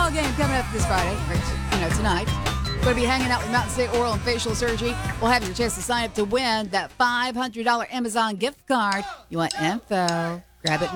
football game coming up this Friday, or, tonight. Going to be hanging out with Mountain State Oral and Facial Surgery. We'll have your chance to sign up to win that $500 Amazon gift card. You want info? Grab it now.